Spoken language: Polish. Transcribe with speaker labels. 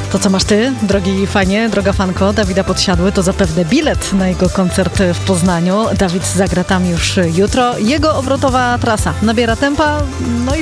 Speaker 1: To co masz ty, drogi fanie, droga fanko Dawida Podsiadły, to zapewne bilet na jego koncert w Poznaniu. Dawid zagra tam już jutro. Jego obrotowa trasa nabiera tempa, no i